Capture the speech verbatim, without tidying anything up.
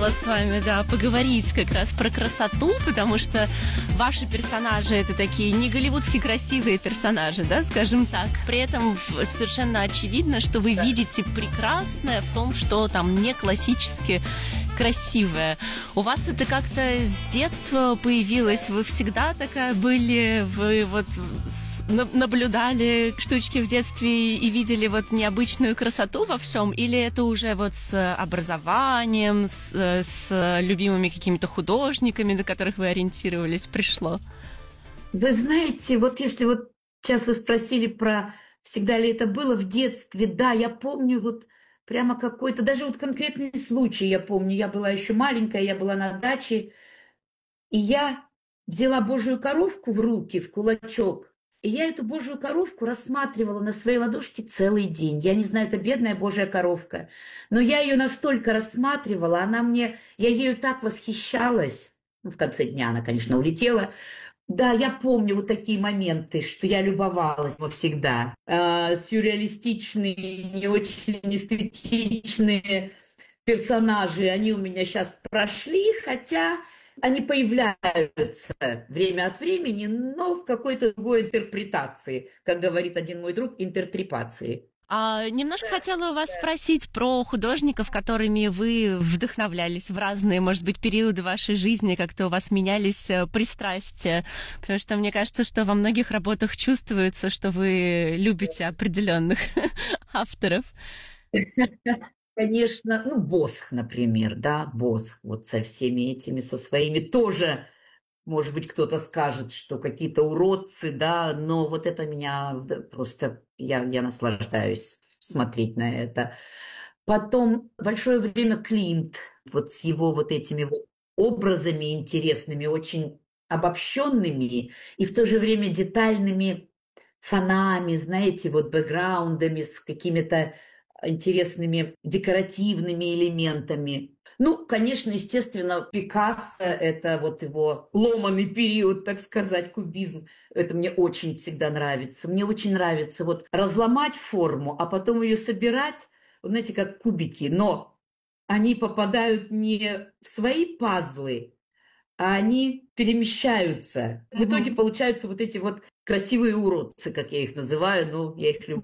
хотела с вами, да, поговорить как раз про красоту, потому что ваши персонажи — это такие не голливудски красивые персонажи, да, скажем так. При этом совершенно очевидно, что вы видите прекрасное в том, что там не классически красивая. У вас это как-то с детства появилось? Вы всегда такая были? Вы вот наблюдали штучки в детстве и видели вот необычную красоту во всем? Или это уже вот с образованием, с, с любимыми какими-то художниками, на которых вы ориентировались, пришло? Вы знаете, вот если вот сейчас вы спросили про всегда ли это было в детстве, да, я помню вот прямо какой-то, даже вот конкретный случай я помню. Я была еще маленькая, я была на даче, и я взяла божью коровку в руки, в кулачок, и я эту божью коровку рассматривала на своей ладошке целый день. Я не знаю, это бедная божья коровка, но я ее настолько рассматривала, она мне, я ею так восхищалась. Ну, в конце дня она, конечно, улетела. Да, я помню вот такие моменты, что я любовалась во всегда. Э, сюрреалистичные, не очень эстетичные персонажи, они у меня сейчас прошли, хотя они появляются время от времени, но в какой-то другой интерпретации, как говорит один мой друг, интертрепации. А, немножко хотела у вас спросить про художников, которыми вы вдохновлялись в разные, может быть, периоды вашей жизни, как-то у вас менялись пристрастия, потому что мне кажется, что во многих работах чувствуется, что вы любите определенных авторов. Конечно, ну, Босх, например, да, Босх, вот со всеми этими, со своими тоже, может быть, кто-то скажет, что какие-то уродцы, да, но вот это меня просто, я, я наслаждаюсь смотреть на это. Потом большое время Климт, вот с его вот этими вот образами интересными, очень обобщенными и в то же время детальными фонами, знаете, вот бэкграундами с какими-то интересными декоративными элементами. Ну, конечно, естественно, Пикассо — это вот его ломаный период, так сказать, кубизм. Это мне очень всегда нравится. Мне очень нравится вот разломать форму, а потом ее собирать, знаете, как кубики, но они попадают не в свои пазлы, а они перемещаются. В итоге получаются вот эти вот красивые уродцы, как я их называю, ну, я их люблю.